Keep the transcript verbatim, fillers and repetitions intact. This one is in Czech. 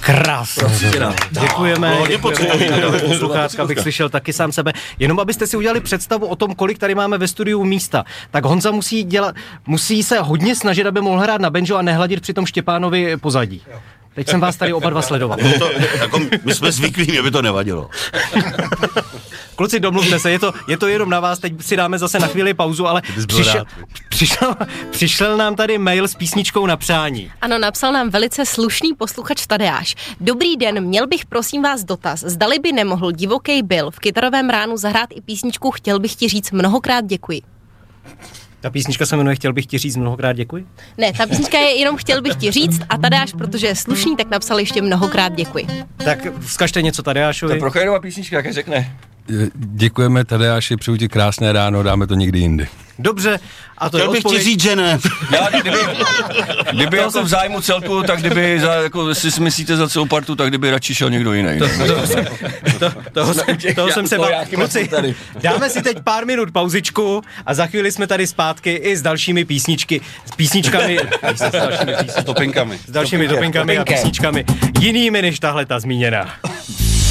Krásně. Děkujeme. Děkujeme. Poslucháčka, abych slyšel taky sám sebe. Jenom abyste si udělali představu o tom, kolik tady máme ve studiu místa. Tak Honza musí dělat, musí se hodně snažit, aby mohl hrát na banjo a nehladit při tom Štěpánovi pozadí. Teď jsem vás tady oba dva sledoval. To, jako, my jsme zvyklí, mě by to nevadilo. Kluci, domluvte se, je to, je to jenom na vás, teď si dáme zase na chvíli pauzu, ale přišel, přišel, přišel nám tady mail s písničkou na přání. Ano, napsal nám velice slušný posluchač Tadeáš. Dobrý den, měl bych prosím vás dotaz. Zdali by nemohl Divokej Bill v kytarovém ránu zahrát i písničku Chtěl bych ti říct mnohokrát děkuji. Ta písnička se jmenuje Chtěl bych ti říct mnohokrát děkuji? Ne, ta písnička je jenom Chtěl bych ti říct a Tadeáš, protože je slušný, tak napsal ještě mnohokrát děkuji. Tak vzkažte něco Tadeášovi. To je Procházková písnička, jak řekne. Děkujeme Tadeáši, přeju ti krásné ráno, dáme to někdy jindy. Dobře, a to Chtěl je bych odpověď... ti říct, že ne. Já, kdyby, kdyby jako v zájmu celku, tak kdyby, za, jako, si myslíte za celou partu, tak kdyby radši šel někdo jiný. To, to, to, toho, toho jsem se bál. Kluci, dáme si teď pár minut pauzičku a za chvíli jsme tady zpátky i s dalšími písničky, s písničkami, s dalšími, písničkami, Topinkami. s dalšími topinkami a písničkami jinými než tahle ta zmíněná.